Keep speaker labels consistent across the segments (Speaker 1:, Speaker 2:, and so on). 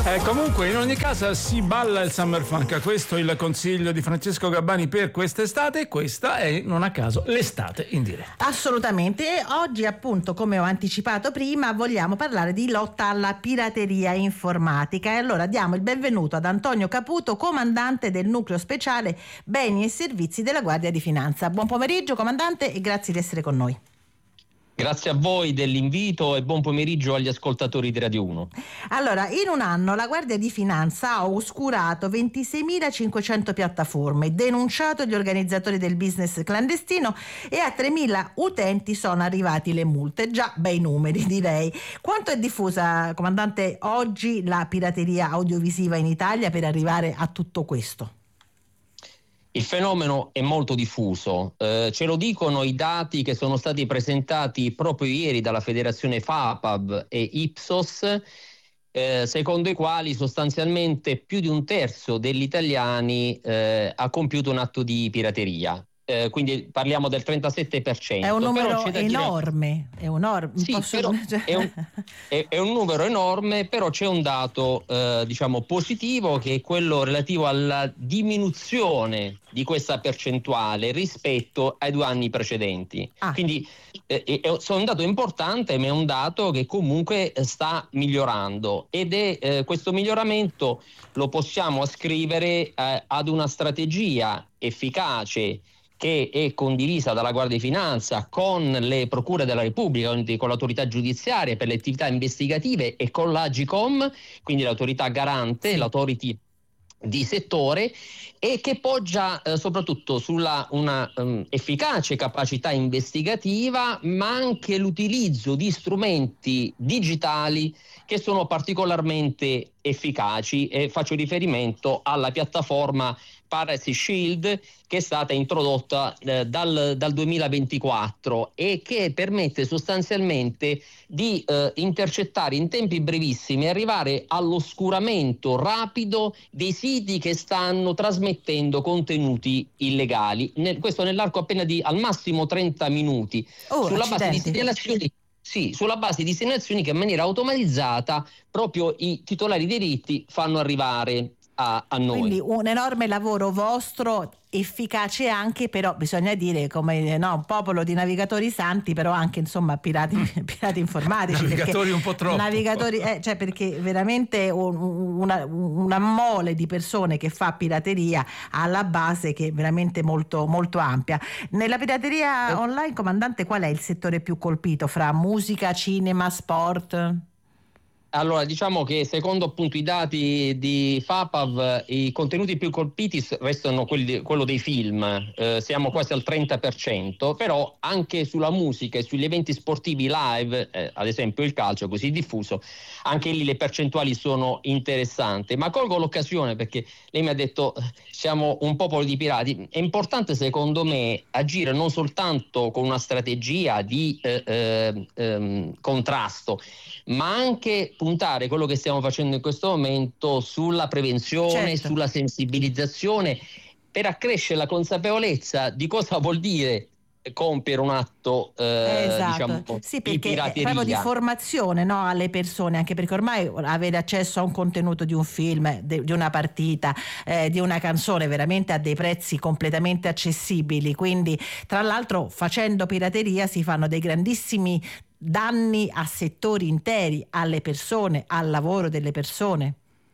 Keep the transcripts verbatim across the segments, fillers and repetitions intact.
Speaker 1: Eh, comunque, in ogni caso si balla il Summer Funk. Questo è il consiglio di Francesco Gabbani per quest'estate. Questa è, non a caso, l'estate in diretta.
Speaker 2: Assolutamente. E oggi, appunto, come ho anticipato prima, vogliamo parlare di lotta alla pirateria informatica. E allora diamo il benvenuto ad Antonio Caputo, comandante del nucleo speciale beni e servizi della Guardia di Finanza. Buon pomeriggio, comandante, e grazie di essere con noi.
Speaker 3: Grazie a voi dell'invito e buon pomeriggio agli ascoltatori di Radio uno.
Speaker 2: Allora, in un anno la Guardia di Finanza ha oscurato ventiseiemilacinquecento piattaforme, denunciato gli organizzatori del business clandestino e a tremila utenti sono arrivati le multe. Già bei numeri, direi. Quanto è diffusa, comandante, oggi la pirateria audiovisiva in Italia per arrivare a tutto questo?
Speaker 3: Il fenomeno è molto diffuso, eh, ce lo dicono i dati che sono stati presentati proprio ieri dalla Federazione FAPAV e Ipsos, eh, secondo i quali sostanzialmente più di un terzo degli italiani eh, ha compiuto un atto di pirateria. Eh, quindi parliamo del trentasette per cento.
Speaker 2: È un numero
Speaker 3: però
Speaker 2: enorme, dire... è, un
Speaker 3: sì,
Speaker 2: posso...
Speaker 3: però è, un, è, è un numero enorme, però c'è un dato eh, diciamo positivo, che è quello relativo alla diminuzione di questa percentuale rispetto ai due anni precedenti. Ah. Quindi eh, è, è un dato importante, ma è un dato che comunque sta migliorando, ed è eh, questo miglioramento lo possiamo ascrivere eh, ad una strategia efficace che è condivisa dalla Guardia di Finanza con le procure della Repubblica, con l'autorità giudiziaria per le attività investigative e con l'Agicom, quindi l'autorità garante, l'autority di settore, e che poggia eh, soprattutto sulla una um, efficace capacità investigativa, ma anche l'utilizzo di strumenti digitali che sono particolarmente efficaci, e faccio riferimento alla piattaforma Piracy Shield, che è stata introdotta eh, dal, dal duemilaventiquattro e che permette sostanzialmente di eh, intercettare in tempi brevissimi e arrivare all'oscuramento rapido dei siti che stanno trasmettendo contenuti illegali. Nel, questo nell'arco appena di al massimo trenta minuti,
Speaker 2: oh,
Speaker 3: sulla
Speaker 2: accidenti.
Speaker 3: base di segnalazioni. Sì, sulla base di segnalazioni che in maniera automatizzata proprio i titolari dei diritti fanno arrivare a, a noi.
Speaker 2: Quindi un enorme lavoro vostro, efficace anche, però bisogna dire, come no, un popolo di navigatori santi, però anche insomma pirati, pirati informatici.
Speaker 1: Navigatori un po' troppo.
Speaker 2: Navigatori, eh, cioè perché veramente un, una, una mole di persone che fa pirateria alla base, che è veramente molto, molto ampia. Nella pirateria online, comandante, qual è il settore più colpito fra musica, cinema, sport?
Speaker 3: Allora, diciamo che secondo appunto i dati di FAPAV i contenuti più colpiti restano quelli, quello dei film, eh, siamo quasi al trenta per cento, però anche sulla musica e sugli eventi sportivi live, eh, ad esempio il calcio così diffuso, anche lì le percentuali sono interessanti. Ma colgo l'occasione perché lei mi ha detto siamo un popolo di pirati. È importante secondo me agire non soltanto con una strategia di eh, eh, eh, contrasto, ma anche puntare quello che stiamo facendo in questo momento sulla prevenzione,
Speaker 2: certo.
Speaker 3: sulla sensibilizzazione, per accrescere la consapevolezza di cosa vuol dire compiere un atto eh,
Speaker 2: esatto.
Speaker 3: diciamo,
Speaker 2: sì,
Speaker 3: di
Speaker 2: perché
Speaker 3: pirateria.
Speaker 2: Proprio di formazione, no, alle persone, anche perché ormai avere accesso a un contenuto di un film, de, di una partita, eh, di una canzone veramente a dei prezzi completamente accessibili, quindi tra l'altro facendo pirateria si fanno dei grandissimi danni a settori interi, alle persone, al lavoro delle persone.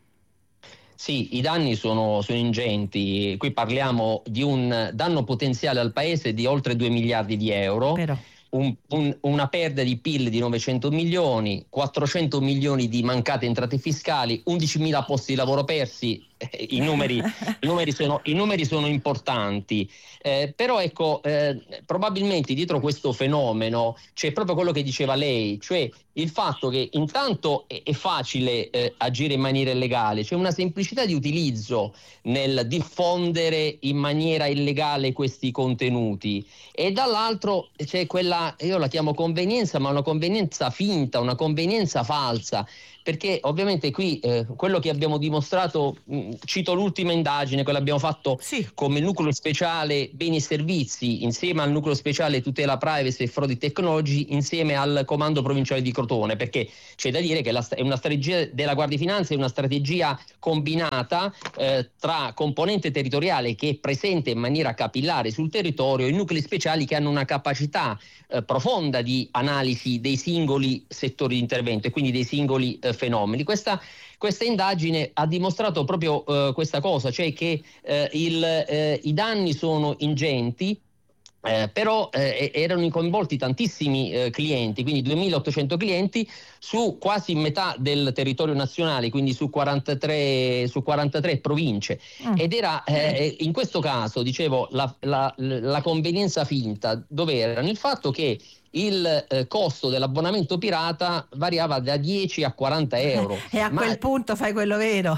Speaker 3: Sì, i danni sono, sono ingenti. Qui parliamo di un danno potenziale al paese di oltre due miliardi di euro.
Speaker 2: Però.
Speaker 3: Un, un, una perdita di P I L di novecento milioni, quattrocento milioni di mancate entrate fiscali, undicimila posti di lavoro persi. Eh, i, numeri, i, numeri sono, i numeri sono importanti, eh, però ecco, eh, probabilmente dietro questo fenomeno c'è proprio quello che diceva lei, cioè il fatto che intanto è, è facile eh, agire in maniera illegale, c'è una semplicità di utilizzo nel diffondere in maniera illegale questi contenuti, e dall'altro c'è quella, io la chiamo convenienza, ma una convenienza finta, una convenienza falsa, perché ovviamente qui eh, quello che abbiamo dimostrato, mh, cito l'ultima indagine, quella abbiamo fatto
Speaker 2: sì.
Speaker 3: come nucleo speciale beni e servizi, insieme al nucleo speciale tutela privacy e frodi tecnologici, insieme al comando provinciale di Crotone, perché c'è da dire che la, è una strategia della Guardia di Finanza, è una strategia combinata eh, tra componente territoriale che è presente in maniera capillare sul territorio e nuclei speciali che hanno una capacità eh, profonda di analisi dei singoli settori di intervento e quindi dei singoli eh, fenomeni. Questa, questa indagine ha dimostrato proprio eh, questa cosa, cioè che eh, il, eh, i danni sono ingenti. Eh, però eh, erano coinvolti tantissimi eh, clienti, quindi duemilaottocento clienti su quasi metà del territorio nazionale, quindi su quarantatré, su quarantatré province. Mm. Ed era eh, in questo caso, dicevo, la, la, la convenienza finta dov'era? Nel fatto che il eh, costo dell'abbonamento pirata variava da dieci a quaranta euro.
Speaker 2: E a
Speaker 3: Ma,
Speaker 2: quel punto fai quello vero.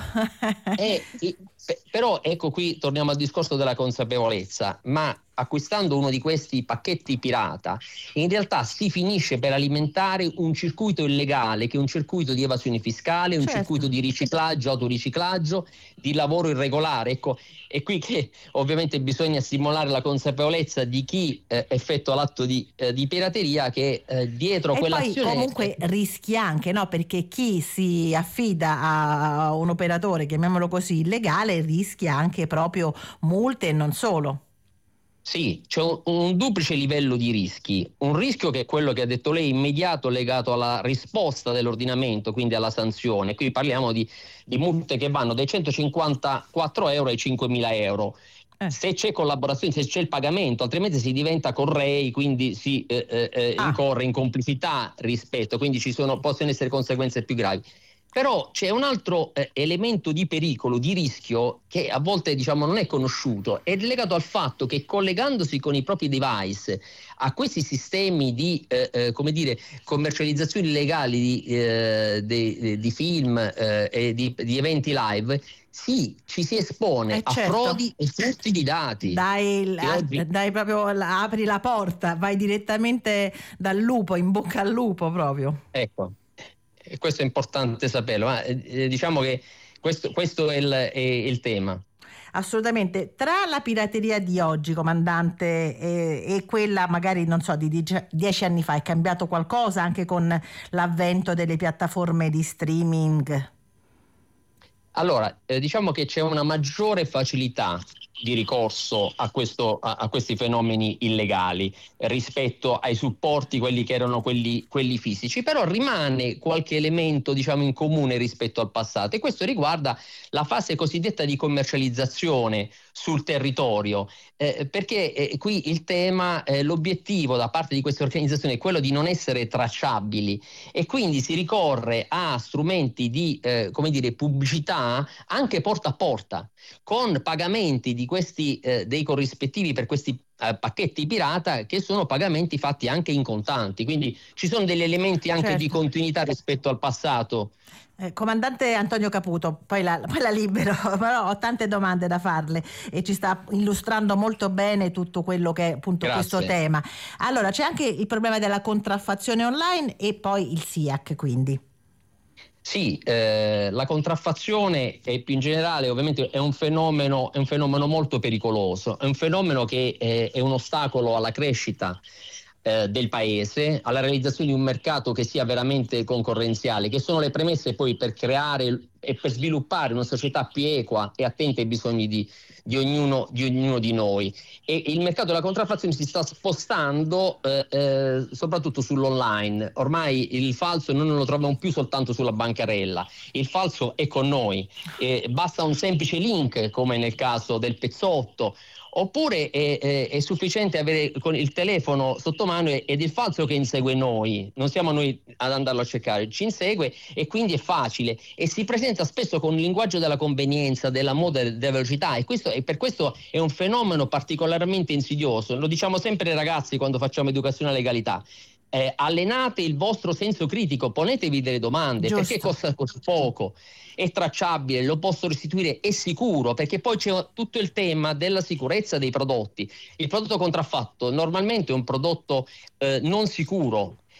Speaker 3: è, però ecco, qui torniamo al discorso della consapevolezza, ma acquistando uno di questi pacchetti pirata in realtà si finisce per alimentare un circuito illegale, che è un circuito di evasione fiscale, un
Speaker 2: certo.
Speaker 3: circuito di riciclaggio, autoriciclaggio, di lavoro irregolare. Ecco, è qui che ovviamente bisogna stimolare la consapevolezza di chi eh, effettua l'atto di, eh, di pirateria, che eh, dietro
Speaker 2: e
Speaker 3: quell'azione...
Speaker 2: poi comunque rischi anche, no? Perché chi si affida a un operatore, chiamiamolo così, illegale, rischia anche proprio multe e non solo.
Speaker 3: Sì, c'è un, un duplice livello di rischi. Un rischio che è quello che ha detto lei, immediato, legato alla risposta dell'ordinamento, quindi alla sanzione. Qui parliamo di, di multe che vanno dai centocinquantaquattro euro ai cinquemila euro. Eh. Se c'è collaborazione, se c'è il pagamento, altrimenti si diventa correi, quindi si eh, eh, ah. incorre in complicità rispetto, quindi ci sono, possono essere conseguenze più gravi. Però c'è un altro eh, elemento di pericolo, di rischio, che a volte diciamo non è conosciuto, è legato al fatto che collegandosi con i propri device a questi sistemi di eh, eh, come dire, commercializzazione illegale di, eh, di, di film eh, e di, di eventi live, sì, ci si espone
Speaker 2: eh
Speaker 3: a
Speaker 2: certo.
Speaker 3: frodi e furti di dati.
Speaker 2: Dai, oggi... dai proprio, apri la porta, vai direttamente dal lupo, in bocca al lupo proprio.
Speaker 3: Ecco. E questo è importante saperlo, ma eh, diciamo che questo, questo è, il, è il tema.
Speaker 2: Assolutamente. Tra la pirateria di oggi, comandante, e, e quella magari, non so, di dieci anni fa, è cambiato qualcosa anche con l'avvento delle piattaforme di streaming?
Speaker 3: Allora, eh, diciamo che c'è una maggiore facilità di ricorso a, questo, a, a questi fenomeni illegali eh, rispetto ai supporti, quelli che erano quelli, quelli fisici, però rimane qualche elemento diciamo in comune rispetto al passato, e questo riguarda la fase cosiddetta di commercializzazione sul territorio, eh, perché eh, qui il tema, eh, l'obiettivo da parte di queste organizzazioni è quello di non essere tracciabili, e quindi si ricorre a strumenti di eh, come dire, pubblicità anche porta a porta, con pagamenti di questi eh, dei corrispettivi per questi eh, pacchetti pirata, che sono pagamenti fatti anche in contanti, quindi ci sono degli elementi anche certo. di continuità rispetto al passato.
Speaker 2: Eh, comandante Antonio Caputo, poi la, poi la libero, però ho tante domande da farle e ci sta illustrando molto bene tutto quello che è appunto Grazie. questo tema. Allora, c'è anche il problema della contraffazione online e poi il S I A C, quindi.
Speaker 3: Sì, eh, la contraffazione e più in generale ovviamente è un fenomeno, è un fenomeno molto pericoloso, è un fenomeno che è, è un ostacolo alla crescita eh, del paese, alla realizzazione di un mercato che sia veramente concorrenziale, che sono le premesse poi per creare e per sviluppare una società più equa e attenta ai bisogni di, di, ognuno, di ognuno di noi. E il mercato della contraffazione si sta spostando eh, eh, soprattutto sull'online. Ormai il falso noi non lo troviamo più soltanto sulla bancarella, il falso è con noi, eh, basta un semplice link, come nel caso del pezzotto, oppure è, è, è sufficiente avere con il telefono sotto mano ed il falso che insegue noi, non siamo noi ad andarlo a cercare, ci insegue, e quindi è facile e si presenta spesso con il linguaggio della convenienza, della moda, della velocità, e, questo, e per questo è un fenomeno particolarmente insidioso. Lo diciamo sempre ai ragazzi quando facciamo educazione alla legalità. Eh, allenate il vostro senso critico, ponetevi delle domande. Giusto. Perché costa così poco, è tracciabile, lo posso restituire, è sicuro, perché poi c'è tutto il tema della sicurezza dei prodotti. Il prodotto contraffatto normalmente è un prodotto eh, non sicuro,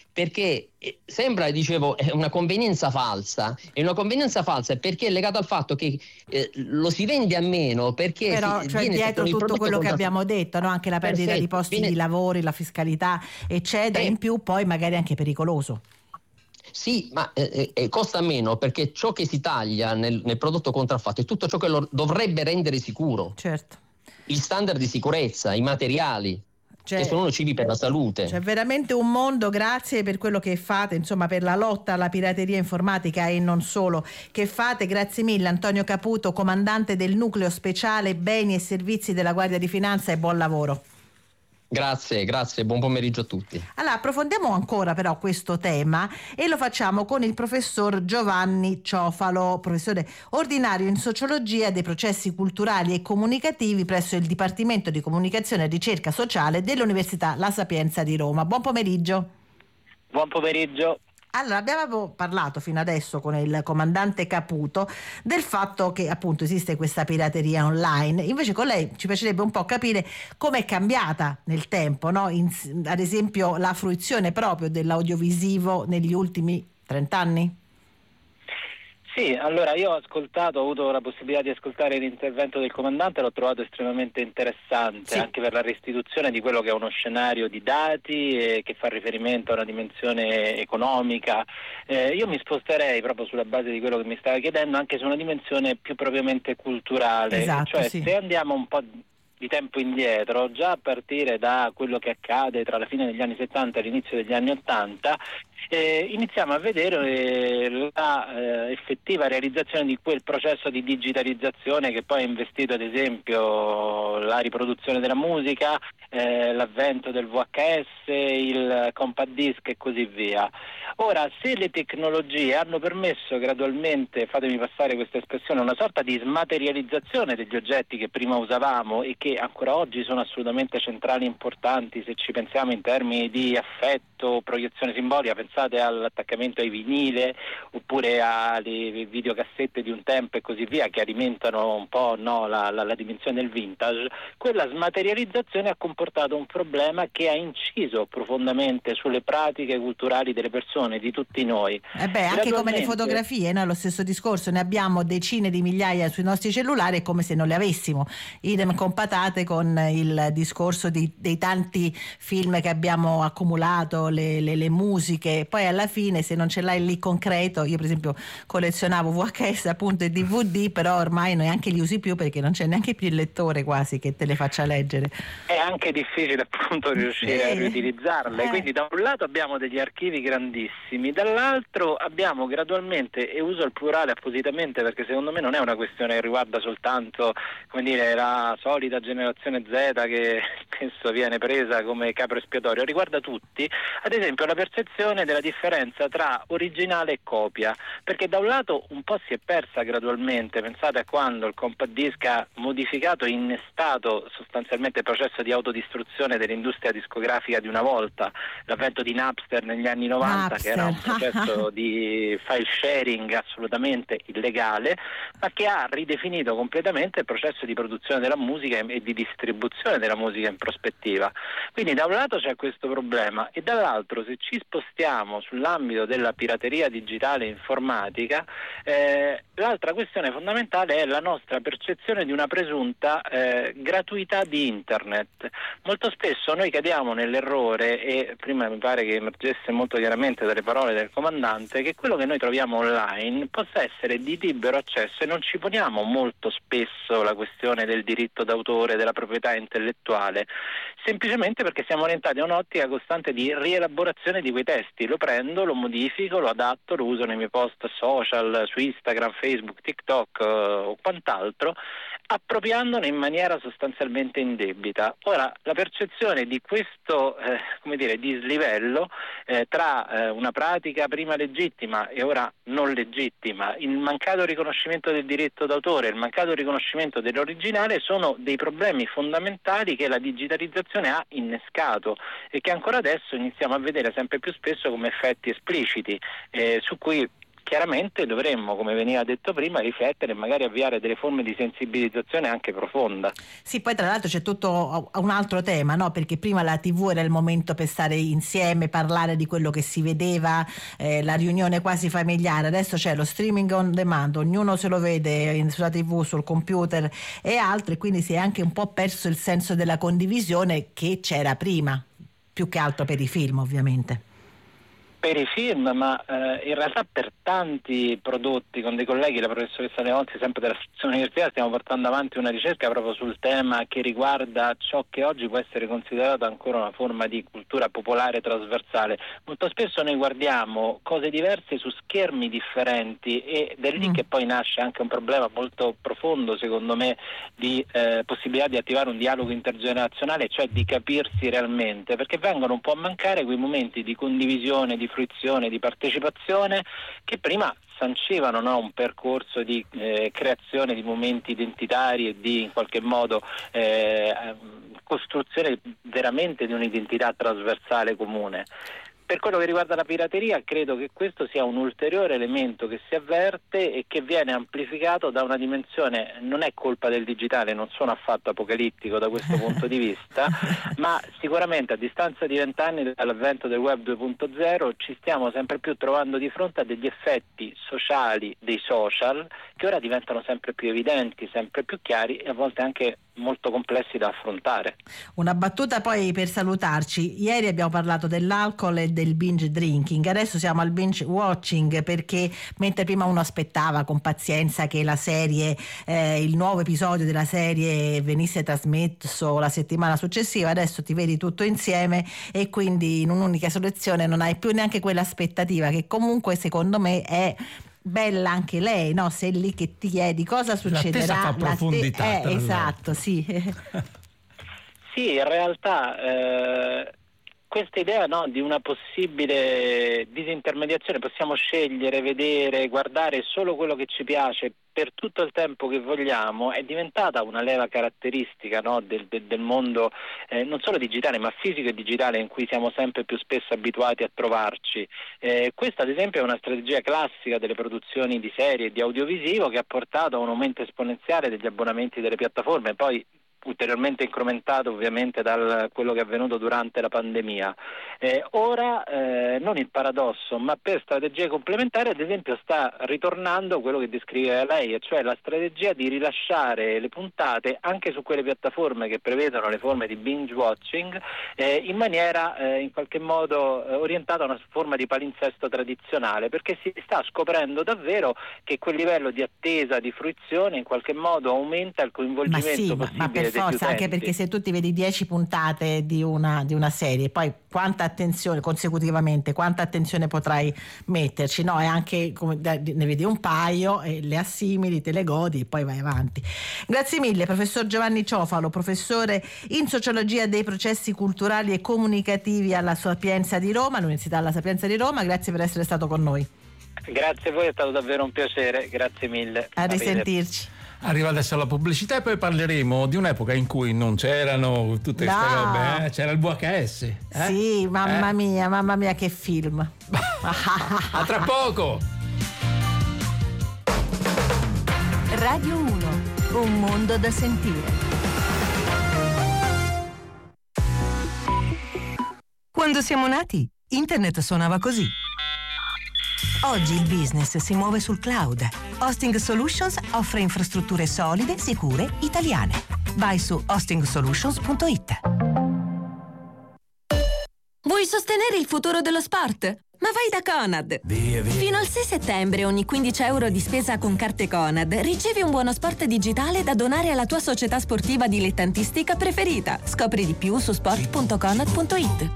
Speaker 3: perché sembra, dicevo, è una convenienza falsa, e una convenienza falsa è perché è legata al fatto che eh, lo si vende a meno, perché
Speaker 2: però
Speaker 3: si,
Speaker 2: cioè,
Speaker 3: viene
Speaker 2: dietro tutto quello che abbiamo detto, no? Anche la perdita
Speaker 3: Perfetto,
Speaker 2: di posti
Speaker 3: viene...
Speaker 2: di lavoro, la fiscalità eccetera,
Speaker 3: Eh,
Speaker 2: in più poi magari anche pericoloso.
Speaker 3: Sì, ma eh, eh, costa meno perché ciò che si taglia nel, nel prodotto contraffatto è tutto ciò che lo dovrebbe rendere sicuro.
Speaker 2: Certo.
Speaker 3: Gli standard di sicurezza, i materiali, che
Speaker 2: Cioè,
Speaker 3: sono nocivi per la salute.
Speaker 2: c'è veramente un mondo, grazie per quello che fate, insomma, per la lotta alla pirateria informatica e non solo, che fate. Grazie mille Antonio Caputo, comandante del nucleo speciale beni e servizi della Guardia di Finanza, e buon lavoro.
Speaker 3: Grazie, grazie, buon pomeriggio a tutti.
Speaker 2: Allora, approfondiamo ancora però questo tema e lo facciamo con il professor Giovanni Ciofalo, professore ordinario in sociologia dei processi culturali e comunicativi presso il Dipartimento di Comunicazione e Ricerca Sociale dell'Università La Sapienza di Roma. Buon pomeriggio.
Speaker 4: Buon pomeriggio.
Speaker 2: Allora, abbiamo parlato fino adesso con il comandante Caputo del fatto che appunto esiste questa pirateria online. Invece con lei ci piacerebbe un po' capire come è cambiata nel tempo, no? In, ad esempio la fruizione proprio dell'audiovisivo negli ultimi trent'anni.
Speaker 4: Sì, allora io ho ascoltato, ho avuto la possibilità di ascoltare l'intervento del comandante, l'ho trovato estremamente interessante, sì, anche per la restituzione di quello che è uno scenario di dati e che fa riferimento a una dimensione economica. Eh, io mi sposterei proprio sulla base di quello che mi stava chiedendo anche su una dimensione più propriamente culturale,
Speaker 2: esatto,
Speaker 4: cioè
Speaker 2: sì.
Speaker 4: Se andiamo un po' di tempo indietro, già a partire da quello che accade tra la fine degli anni settanta e l'inizio degli anni ottanta, eh, iniziamo a vedere eh, la eh, effettiva realizzazione di quel processo di digitalizzazione che poi ha investito ad esempio la riproduzione della musica, eh, l'avvento del V H S, il compact disc e così via. Ora, se le tecnologie hanno permesso gradualmente, fatemi passare questa espressione, una sorta di smaterializzazione degli oggetti che prima usavamo e che ancora oggi sono assolutamente centrali e importanti, se ci pensiamo in termini di affetto, proiezione simbolica, pensate all'attaccamento ai vinile oppure alle videocassette di un tempo e così via, che alimentano un po', no, la, la, la dimensione del vintage. Quella smaterializzazione ha comportato un problema che ha inciso profondamente sulle pratiche culturali delle persone, di tutti noi.
Speaker 2: Eh beh, anche come le fotografie, no? Lo stesso discorso, ne abbiamo decine di migliaia sui nostri cellulari, è come se non le avessimo. Idem compatate con il discorso di, dei tanti film che abbiamo accumulato, le, le, le musiche, poi alla fine se non ce l'hai lì concreto, io per esempio collezionavo V H S appunto e D V D, però ormai neanche li usi più perché non c'è neanche più il lettore quasi che te le faccia leggere.
Speaker 4: È anche difficile appunto riuscire eh, a riutilizzarle, eh. Quindi da un lato abbiamo degli archivi grandissimi, dall'altro abbiamo gradualmente, e uso il plurale appositamente perché secondo me non è una questione che riguarda soltanto, come dire, la solita generazione Z che spesso viene presa come capro espiatorio, riguarda tutti, ad esempio la percezione della differenza tra originale e copia, perché da un lato un po' si è persa gradualmente, pensate a quando il compact disc ha modificato e innestato sostanzialmente il processo di autodistruzione dell'industria discografica di una volta, l'avvento di Napster negli anni novanta,
Speaker 2: Napster,
Speaker 4: che era un processo di file sharing assolutamente illegale, ma che ha ridefinito completamente il processo di produzione della musica e di distribuzione della musica in prospettiva. Quindi da un lato c'è questo problema e dall'altro, se ci spostiamo sull'ambito della pirateria digitale e informatica, eh, l'altra questione fondamentale è la nostra percezione di una presunta eh, gratuità di internet. Molto spesso noi cadiamo nell'errore, e prima mi pare che emergesse molto chiaramente dalle parole del comandante, che quello che noi troviamo online possa essere di libero accesso, e non ci poniamo molto spesso la questione del diritto d'autore, della proprietà intellettuale, semplicemente perché siamo orientati a un'ottica costante di rielaborazione di quei testi. Lo prendo, lo modifico, lo adatto, lo uso nei miei post social, su Instagram, Facebook, TikTok eh, o quant'altro, appropriandone in maniera sostanzialmente indebita. Ora, la percezione di questo eh, come dire, dislivello eh, tra eh, una pratica prima legittima e ora non legittima, il mancato riconoscimento del diritto d'autore, il mancato riconoscimento dell'originale, sono dei problemi fondamentali che la digitalizzazione ha innescato e che ancora adesso iniziamo a vedere sempre più spesso come effetti espliciti, eh, su cui chiaramente dovremmo, come veniva detto prima, riflettere e magari avviare delle forme di sensibilizzazione anche profonda.
Speaker 2: Sì, poi tra l'altro c'è tutto un altro tema, no? Perché prima la tivù era il momento per stare insieme, parlare di quello che si vedeva, eh, la riunione quasi familiare. Adesso c'è lo streaming on demand, ognuno se lo vede sulla tivù, sul computer e altro, e quindi si è anche un po' perso il senso della condivisione che c'era prima, più che altro per i film ovviamente.
Speaker 4: Per i film, ma eh, in realtà per tanti prodotti, con dei colleghi, la professoressa Leonzi, sempre della sezione università, stiamo portando avanti una ricerca proprio sul tema che riguarda ciò che oggi può essere considerato ancora una forma di cultura popolare trasversale. Molto spesso noi guardiamo cose diverse su schermi differenti ed è lì mm. che poi nasce anche un problema molto profondo, secondo me, di eh, possibilità di attivare un dialogo intergenerazionale, cioè di capirsi realmente, perché vengono un po' a mancare quei momenti di condivisione, di fruizione, di partecipazione che prima sancivano, no, un percorso di eh, creazione di momenti identitari e di in qualche modo eh, costruzione veramente di un'identità trasversale comune. Per quello che riguarda la pirateria, credo che questo sia un ulteriore elemento che si avverte e che viene amplificato da una dimensione, non è colpa del digitale, non sono affatto apocalittico da questo punto di vista, ma sicuramente a distanza di vent'anni dall'avvento del web due punto zero ci stiamo sempre più trovando di fronte a degli effetti sociali dei social che ora diventano sempre più evidenti, sempre più chiari e a volte anche molto complessi da affrontare.
Speaker 2: Una battuta poi per salutarci. Ieri abbiamo parlato dell'alcol e del binge drinking, adesso siamo al binge watching, perché mentre prima uno aspettava con pazienza che la serie eh, il nuovo episodio della serie venisse trasmesso la settimana successiva, adesso ti vedi tutto insieme e quindi in un'unica selezione non hai più neanche quell'aspettativa che comunque secondo me è bella anche lei, no? Sei lì che ti chiedi cosa succederà.
Speaker 1: L'attesa fa profondità.
Speaker 2: La te- eh, esatto, sì.
Speaker 4: Sì, in realtà eh, questa idea, no, di una possibile disintermediazione, possiamo scegliere, vedere, guardare solo quello che ci piace per tutto il tempo che vogliamo, è diventata una leva caratteristica, no, del, del, del mondo eh, non solo digitale ma fisico e digitale in cui siamo sempre più spesso abituati a trovarci. Eh, questa ad esempio è una strategia classica delle produzioni di serie e di audiovisivo che ha portato a un aumento esponenziale degli abbonamenti delle piattaforme, poi ulteriormente incrementato ovviamente da quello che è avvenuto durante la pandemia. Eh, ora eh, non il paradosso, ma per strategie complementari ad esempio sta ritornando quello che descriveva lei, e cioè la strategia di rilasciare le puntate anche su quelle piattaforme che prevedono le forme di binge watching eh, in maniera eh, in qualche modo eh, orientata a una forma di palinsesto tradizionale, perché si sta scoprendo davvero che quel livello di attesa, di fruizione in qualche modo aumenta il coinvolgimento
Speaker 2: ma sì,
Speaker 4: possibile.
Speaker 2: Ma per forza, anche perché se tu ti vedi dieci puntate di una, di una serie, poi quanta attenzione consecutivamente, quanta attenzione potrai metterci, no? E anche come, ne vedi un paio e le assimili, te le godi e poi vai avanti. Grazie mille professor Giovanni Ciofalo, professore in sociologia dei processi culturali e comunicativi alla Sapienza di Roma, all'Università La Sapienza di Roma. Grazie per essere stato con noi.
Speaker 4: Grazie a voi, è stato davvero un piacere, grazie mille.
Speaker 2: A risentirci.
Speaker 1: Arriva adesso la pubblicità e poi parleremo di un'epoca in cui non c'erano tutte queste
Speaker 2: no.
Speaker 1: robe, eh? C'era il V H S. Eh?
Speaker 2: Sì, mamma
Speaker 1: eh?
Speaker 2: mia, mamma mia che film.
Speaker 1: A tra poco.
Speaker 5: Radio uno, un mondo da sentire. Quando siamo nati, internet suonava così. Oggi il business si muove sul cloud. Hosting Solutions offre infrastrutture solide, sicure, italiane. Vai su hosting solutions punto it.
Speaker 6: Vuoi sostenere il futuro dello sport? Ma vai da Conad!
Speaker 7: Via, via.
Speaker 6: Fino al sei settembre ogni quindici euro di spesa con carte Conad ricevi un buono sport digitale da donare alla tua società sportiva dilettantistica preferita. Scopri di più su sport punto conad punto it.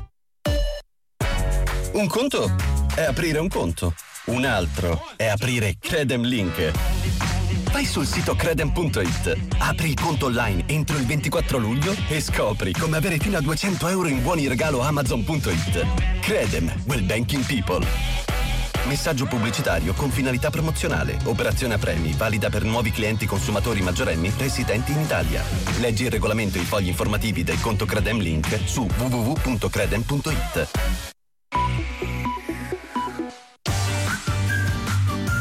Speaker 7: Un conto è aprire un conto. Un altro è aprire Credem Link. Vai sul sito credem punto it, apri il conto online entro il ventiquattro luglio e scopri come avere fino a duecento euro in buoni regalo amazon punto it. Credem, will banking people. Messaggio pubblicitario con finalità promozionale. Operazione a premi, valida per nuovi clienti consumatori maggiorenni residenti in Italia. Leggi il regolamento e i fogli informativi del conto Credem Link su w w w punto credem punto it.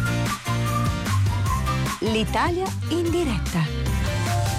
Speaker 6: L'Italia in diretta.